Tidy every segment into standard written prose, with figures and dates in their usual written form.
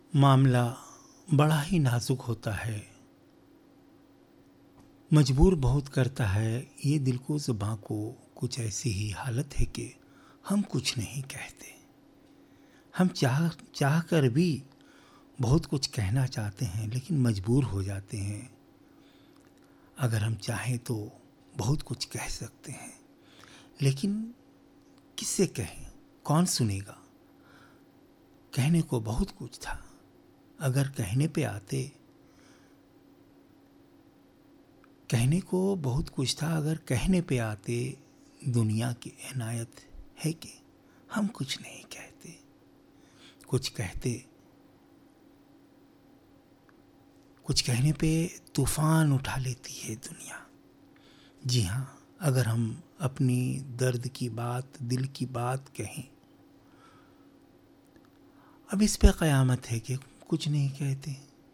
मामला बड़ा ही नाजुक होता है। मजबूर बहुत करता है ये दिल को ज़ुबां को, कुछ ऐसी ही हालत है कि हम कुछ नहीं कहते। हम चाह कर भी बहुत कुछ कहना चाहते हैं लेकिन मजबूर हो जाते हैं। अगर हम चाहें तो बहुत कुछ कह सकते हैं लेकिन किससे कहें, कौन सुनेगा। कहने को बहुत कुछ था, अगर कहने पे आते, कहने को बहुत कुछ था अगर कहने पे आते। दुनिया की इनायत है कि हम कुछ नहीं कहते। कुछ कहते, कुछ कहने पे तूफान उठा लेती है दुनिया। जी हाँ, अगर हम अपनी दर्द की बात, दिल की बात कहें, अब इस पे क़यामत है कि कुछ नहीं कहते।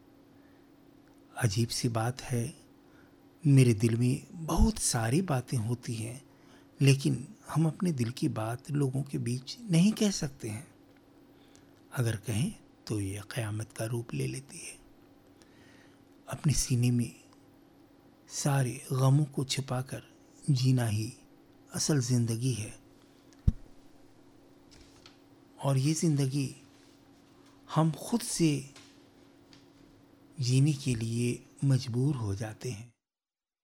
अजीब सी बात है, मेरे दिल में बहुत सारी बातें होती हैं लेकिन हम अपने दिल की बात लोगों के बीच नहीं कह सकते हैं। अगर कहें तो ये क़यामत का रूप ले लेती है। अपने सीने में सारे गमों को छिपाकर जीना ही असल ज़िंदगी है और ये ज़िंदगी हम खुद से जीने के लिए मजबूर हो जाते हैं।